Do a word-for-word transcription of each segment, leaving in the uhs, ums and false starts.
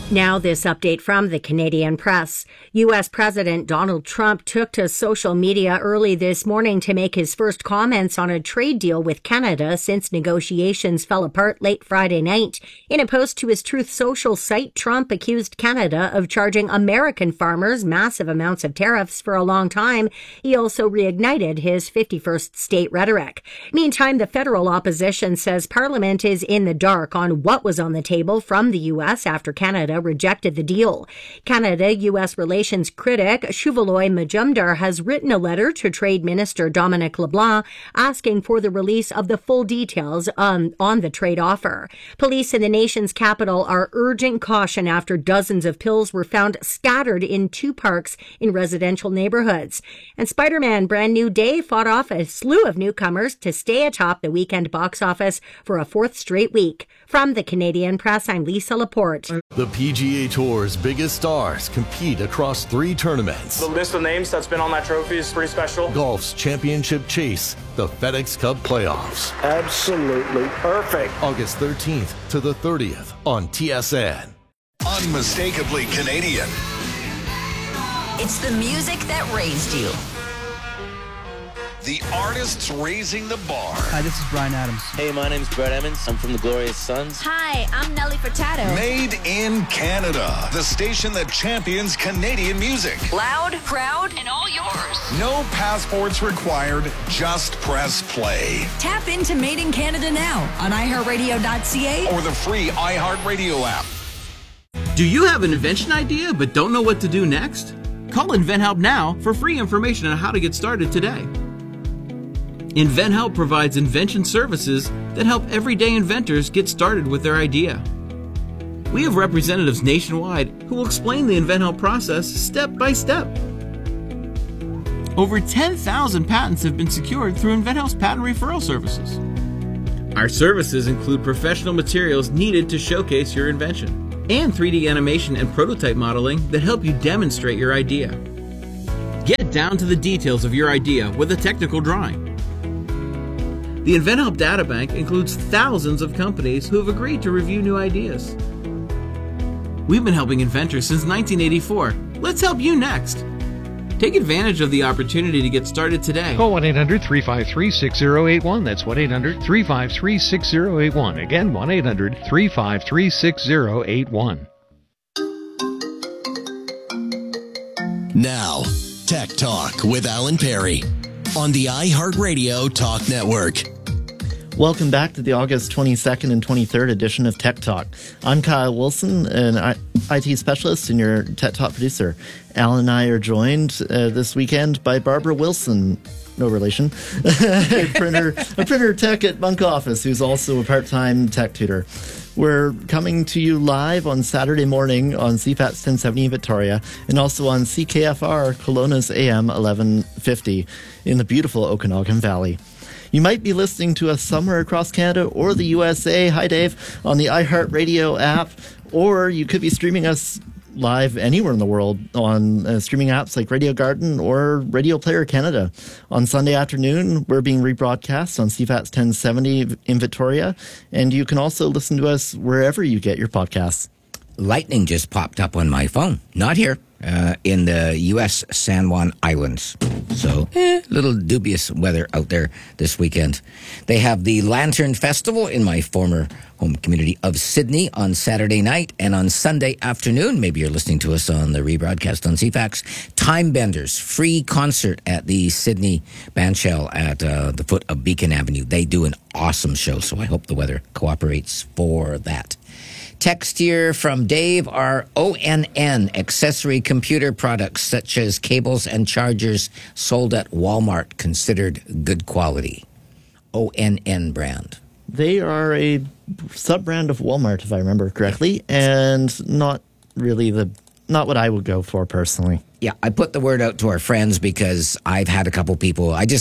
Now this update from the Canadian Press. U S. President Donald Trump took to social media early this morning to make his first comments on a trade deal with Canada since negotiations fell apart late Friday night. In a post to his Truth Social site, Trump accused Canada of charging American farmers massive amounts of tariffs for a long time. He also reignited his fifty-first state rhetoric. Meantime, the federal opposition says Parliament is in the dark on what was on the table from the U S after Canada rejected the deal. Canada-U S relations critic Shuvaloy Majumdar has written a letter to Trade Minister Dominic LeBlanc asking for the release of the full details on, on the trade offer. Police in the nation's capital are urging caution after dozens of pills were found scattered in two parks in residential neighborhoods. And Spider-Man Brand New Day fought off a slew of newcomers to stay atop the weekend box office for a fourth straight week. From the Canadian Press, I'm Lisa Laporte. The P G A Tour's biggest stars compete across three tournaments. The list of names that's been on that trophy is pretty special. Golf's championship chase, the FedEx Cup playoffs. Absolutely perfect. August thirteenth to the thirtieth on T S N. Unmistakably Canadian. It's the music that raised you. The artists raising the bar. Hi, this is Bryan Adams. Hey, my name's Brett Emmons. I'm from the Glorious Sons. Hi, I'm Nelly Furtado. Made in Canada. The station that champions Canadian music. Loud, proud, and all yours. No passports required. Just press play. Tap into Made in Canada now on i heart radio dot c a or the free iHeartRadio app. Do you have an invention idea but don't know what to do next? Call InventHelp now for free information on how to get started today. InventHelp provides invention services that help everyday inventors get started with their idea. We have representatives nationwide who will explain the InventHelp process step by step. Over ten thousand patents have been secured through InventHelp's patent referral services. Our services include professional materials needed to showcase your invention and three D animation and prototype modeling that help you demonstrate your idea. Get down to the details of your idea with a technical drawing. The InventHelp Databank includes thousands of companies who have agreed to review new ideas. We've been helping inventors since nineteen eighty-four. Let's help you next. Take advantage of the opportunity to get started today. Call one eight hundred three five three six zero eight one. That's one eight hundred three five three six zero eight one. Again, one eight hundred three five three six zero eight one. Now, Tech Talk with Alan Perry on the iHeartRadio Talk Network. Welcome back to the August twenty-second and twenty-third edition of Tech Talk. I'm Kyle Wilson, an I T specialist and your Tech Talk producer. Alan and I are joined uh, this weekend by Barbara Wilson, no relation, a printer, a printer tech at Monk Office, who's also a part-time tech tutor. We're coming to you live on Saturday morning on C FATS ten seventy in Victoria and also on C K F R Kelowna's A M eleven fifty in the beautiful Okanagan Valley. You might be listening to us somewhere across Canada or the U S A. Hi, Dave, on the iHeartRadio app, or you could be streaming us live anywhere in the world on uh, streaming apps like Radio Garden or Radio Player Canada. On Sunday afternoon, we're being rebroadcast on C FATS ten seventy in Victoria, and you can also listen to us wherever you get your podcasts. Lightning just popped up on my phone. Not here. Uh, in the U S San Juan Islands. So, eh, little dubious weather out there this weekend. They have the Lantern Festival in my former home community of Sydney on Saturday night, and on Sunday afternoon, maybe you're listening to us on the rebroadcast on C FAX, Time Benders, free concert at the Sydney Bandshell at uh, the foot of Beacon Avenue. They do an awesome show, so I hope the weather cooperates for that. Text here from Dave are O N N accessory computer products such as cables and chargers sold at Walmart considered good quality. O N N brand. They are a sub-brand of Walmart, if I remember correctly, and not really the not what I would go for personally. Yeah, I put the word out to our friends because I've had a couple people. I just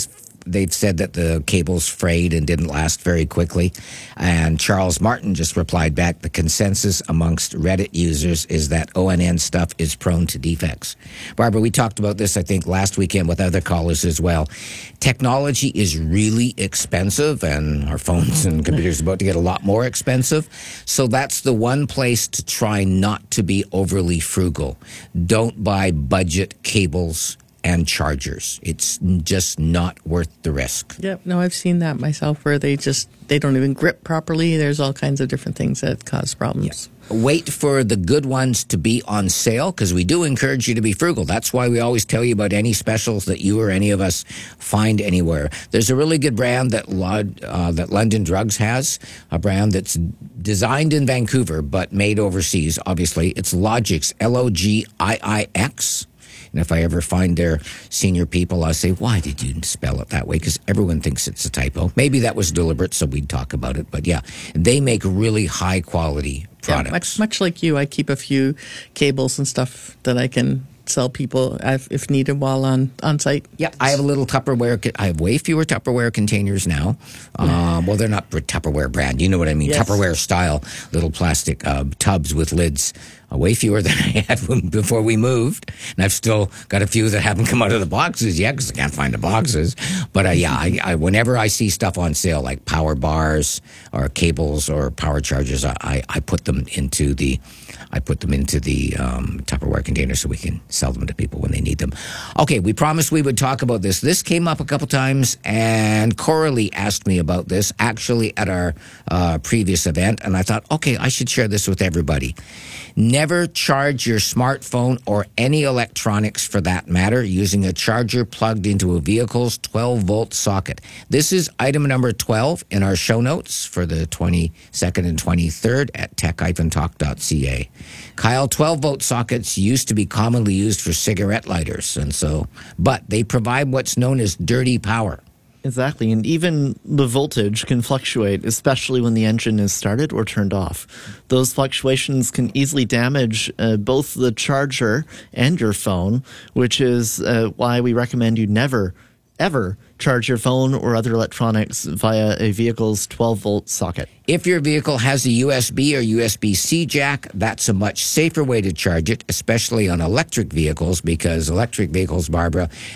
they've said that the cable's frayed and didn't last very quickly. And Charles Martin just replied back, the consensus amongst Reddit users is that O N N stuff is prone to defects. Barbara, we talked about this, I think, last weekend with other callers as well. Technology is really expensive, and our phones and computers are about to get a lot more expensive. So that's the one place to try not to be overly frugal. Don't buy budget cables and chargers. It's just not worth the risk. Yep. No, I've seen that myself where they just, they don't even grip properly. There's all kinds of different things that cause problems. Yeah. Wait for the good ones to be on sale, because we do encourage you to be frugal. That's why we always tell you about any specials that you or any of us find anywhere. There's a really good brand that Lod, uh, that London Drugs has, a brand that's designed in Vancouver but made overseas, obviously. It's Logix, L O G I I X. And if I ever find their senior people, I'll say, why did you spell it that way? Because everyone thinks it's a typo. Maybe that was deliberate, so we'd talk about it. But yeah, they make really high quality products. Yeah, much, much like you, I keep a few cables and stuff that I can sell people if, if needed while on, on site. Yeah, I have a little Tupperware. I have way fewer Tupperware containers now. Um, well, they're not Tupperware brand. You know what I mean? Yes. Tupperware style little plastic uh, tubs with lids. Uh, way fewer than I had before we moved. And I've still got a few that haven't come out of the boxes yet because I can't find the boxes. But uh, yeah, I, I, whenever I see stuff on sale, like power bars or cables or power chargers, I, I put them into the I put them into the um, Tupperware container so we can sell them to people when they need them. Okay, we promised we would talk about this. This came up a couple times, and Coralie asked me about this actually at our uh, previous event, and I thought, okay, I should share this with everybody. Never charge your smartphone or any electronics for that matter using a charger plugged into a vehicle's twelve-volt socket. This is item number twelve in our show notes for the twenty-second and twenty-third at tech dash talk dot c a. Kyle, twelve-volt sockets used to be commonly used for cigarette lighters, and so, but they provide what's known as dirty power. Exactly, and even the voltage can fluctuate, especially when the engine is started or turned off. Those fluctuations can easily damage uh, both the charger and your phone, which is uh, why we recommend you never, ever charge your phone or other electronics via a vehicle's twelve-volt socket. If your vehicle has a U S B or U S B C jack, that's a much safer way to charge it, especially on electric vehicles, because electric vehicles, Barbara,